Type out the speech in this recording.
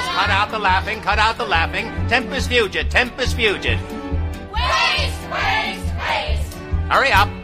girls, cut out the laughing, cut out the laughing. Tempus fugit, tempus fugit. Waste, waste, waste. Hurry up.